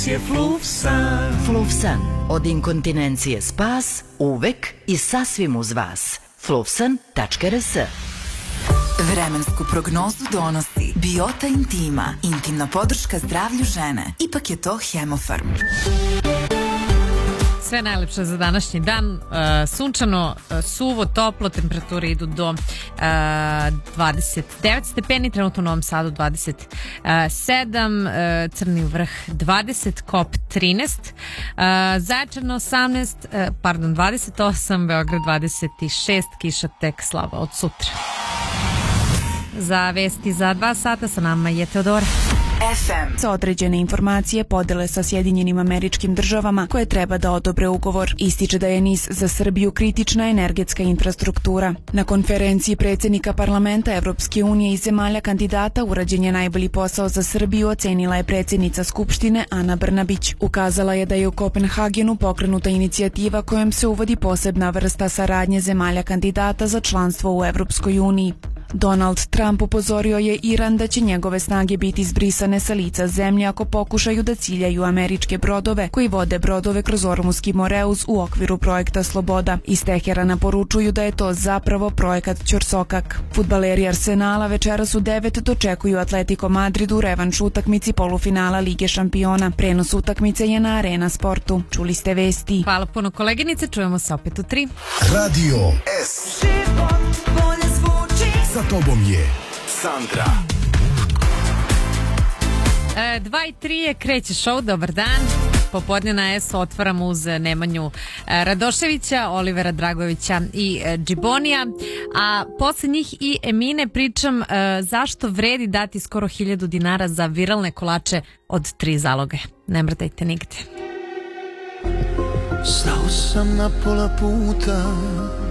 Fluvsan, od inkontinencije spas, uvek i sasvim uz vas. Fluvsan.rs. Vremensku prognozu donosi Biota Intima, intimna podrška zdravlju žene. Ipak je to Hemofarm. Sve najlepše za današnji dan. Sunčano, suvo, toplo, temperature idu do 29 stepeni, trenutno u Novom Sadu 27, Crni vrh 20, Kop 13, Zaječarno 28, Beograd 26, kiša tek slaba od sutra. Za vesti za 2 sata sa nama je Teodora. Sa određene informacije podele sa Sjedinjenim Američkim Državama koje treba da odobre ugovor. Ističe da je NIS za Srbiju kritična energetska infrastruktura. Na konferenciji predsjednika parlamenta Evropske unije i zemalja kandidata urađen je najbolji posao za Srbiju, ocenila je predsjednica Skupštine Ana Brnabić. Ukazala je da je u Kopenhagenu pokrenuta inicijativa kojom se uvodi posebna vrsta saradnje zemalja kandidata za članstvo u Evropskoj uniji. Donald Trump upozorio je Iran da će njegove snage biti izbrisane sa lica zemlje ako pokušaju da ciljaju američke brodove koji vode brodove kroz Ormuski Moreus u okviru projekta Sloboda. Iz Teherana poručuju da je to zapravo projekat Ćorsokak. Fudbaleri Arsenala večeras u 9 dočekuju Atletico Madrid u revanš utakmici polufinala Lige šampiona. Prenos utakmice je na Arena Sportu. Čuli ste vesti. Hvala puno koleginice, čujemo se opet u 3. Radio S. Za tobom je Sandra. 2:03 je, kreće show, dobar dan. Popodne na S otvaramo uz Nemanju Radoševića, Olivera Dragovića i Džibonija, a posle njih i Emine pričam zašto vredi dati skoro 1000 dinara za viralne kolače od 3 zaloge. Ne mrtajte nigde. Stao sam na pola puta,